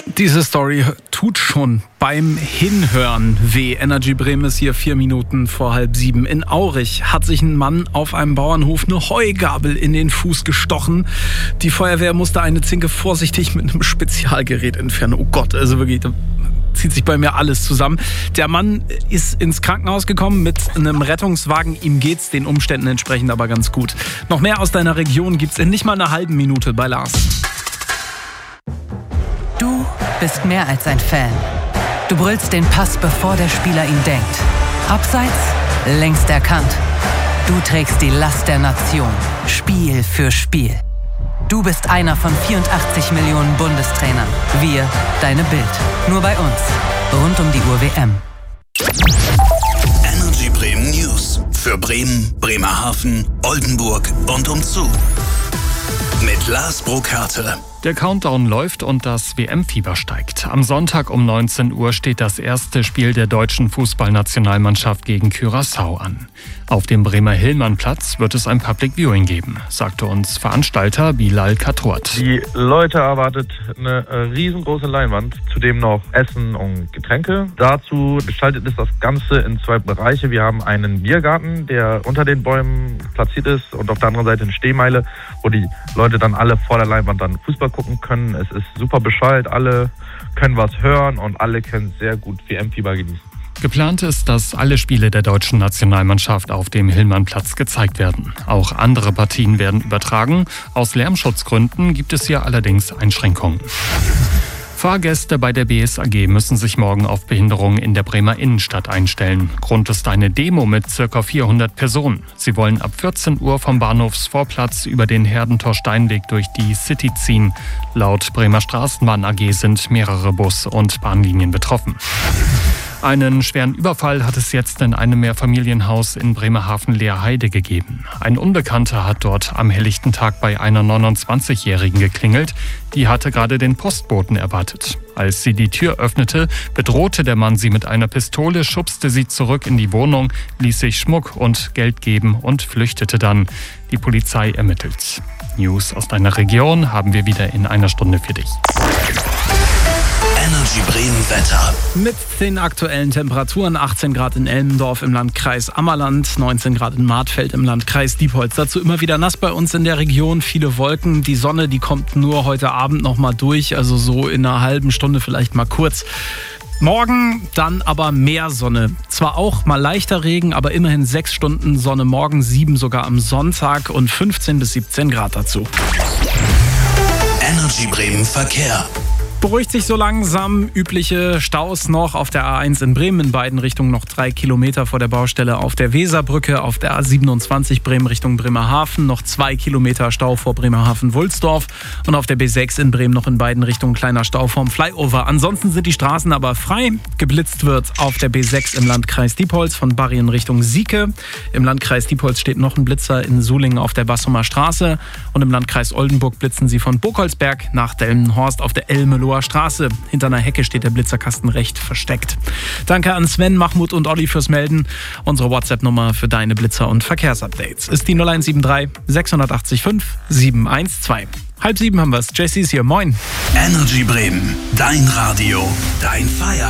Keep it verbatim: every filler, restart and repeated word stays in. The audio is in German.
Diese Story tut schon beim Hinhören weh. Energy Bremen ist hier vier Minuten vor halb sieben. In Aurich hat sich ein Mann auf einem Bauernhof eine Heugabel in den Fuß gestochen. Die Feuerwehr musste eine Zinke vorsichtig mit einem Spezialgerät entfernen. Oh Gott, also wirklich, da zieht sich bei mir alles zusammen. Der Mann ist ins Krankenhaus gekommen mit einem Rettungswagen. Ihm geht's den Umständen entsprechend aber ganz gut. Noch mehr aus deiner Region gibt's in nicht mal einer halben Minute bei Lars. Du bist mehr als ein Fan. Du brüllst den Pass, bevor der Spieler ihn denkt. Abseits, längst erkannt. Du trägst die Last der Nation, Spiel für Spiel. Du bist einer von vierundachtzig Millionen Bundestrainern. Wir, deine Bild. Nur bei uns. Rund um die Uhr W M. Energy Bremen News. Für Bremen, Bremerhaven, Oldenburg und umzu. Mit Lars Burkhardt. Der Countdown läuft und das W M-Fieber steigt. Am Sonntag um neunzehn Uhr steht das erste Spiel der deutschen Fußballnationalmannschaft gegen Curaçao an. Auf dem Bremer Hillmannplatz wird es ein Public Viewing geben, sagte uns Veranstalter Bilal Katort. Die Leute erwartet eine riesengroße Leinwand, zudem noch Essen und Getränke. Dazu gestaltet ist das Ganze in zwei Bereiche. Wir haben einen Biergarten, der unter den Bäumen platziert ist, und auf der anderen Seite eine Stehmeile, wo die Leute dann alle vor der Leinwand dann Fußball gucken können. Es ist super beschallt, alle können was hören und alle können sehr gut W M-Fieber genießen. Geplant ist, dass alle Spiele der deutschen Nationalmannschaft auf dem Hillmannplatz gezeigt werden. Auch andere Partien werden übertragen. Aus Lärmschutzgründen gibt es hier allerdings Einschränkungen. Fahrgäste bei der B S A G müssen sich morgen auf Behinderungen in der Bremer Innenstadt einstellen. Grund ist eine Demo mit ca. vierhundert Personen. Sie wollen ab vierzehn Uhr vom Bahnhofsvorplatz über den Herdentor-Steinweg durch die City ziehen. Laut Bremer Straßenbahn A G sind mehrere Bus- und Bahnlinien betroffen. Einen schweren Überfall hat es jetzt in einem Mehrfamilienhaus in Bremerhaven-Leerheide gegeben. Ein Unbekannter hat dort am helllichten Tag bei einer neunundzwanzigjährigen geklingelt. Die hatte gerade den Postboten erwartet. Als sie die Tür öffnete, bedrohte der Mann sie mit einer Pistole, schubste sie zurück in die Wohnung, ließ sich Schmuck und Geld geben und flüchtete dann. Die Polizei ermittelt. News aus deiner Region haben wir wieder in einer Stunde für dich. Energy Bremen Wetter. Mit den aktuellen Temperaturen: achtzehn Grad in Elmendorf im Landkreis Ammerland, neunzehn Grad in Martfeld im Landkreis Diepholz. Dazu immer wieder nass bei uns in der Region, viele Wolken. Die Sonne, die kommt nur heute Abend noch mal durch, also so in einer halben Stunde vielleicht mal kurz. Morgen dann aber mehr Sonne. Zwar auch mal leichter Regen, aber immerhin sechs Stunden Sonne morgen, sieben sogar am Sonntag und fünfzehn bis siebzehn Grad dazu. Energy Bremen Verkehr. Beruhigt sich so langsam. Übliche Staus noch auf der A eins in Bremen in beiden Richtungen, noch drei Kilometer vor der Baustelle auf der Weserbrücke. Auf der A siebenundzwanzig Bremen Richtung Bremerhaven noch zwei Kilometer Stau vor Bremerhaven-Wulsdorf. Und auf der B sechs in Bremen noch in beiden Richtungen kleiner Stau vorm Flyover. Ansonsten sind die Straßen aber frei. Geblitzt wird auf der B sechs im Landkreis Diepholz von Barry in Richtung Sieke. Im Landkreis Diepholz steht noch ein Blitzer in Sulingen auf der Bassumer Straße. Und im Landkreis Oldenburg blitzen sie von Burgholzberg nach Delmenhorst auf der Elmeloher Straße. Hinter einer Hecke steht der Blitzerkasten recht versteckt. Danke an Sven, Mahmoud und Olli fürs Melden. Unsere WhatsApp-Nummer für deine Blitzer- und Verkehrsupdates ist die null eins sieben drei sechs acht fünf sieben eins zwei. Halb sieben haben wir's. Jessie ist hier. Moin. Energy Bremen. Dein Radio. Dein Feierabend.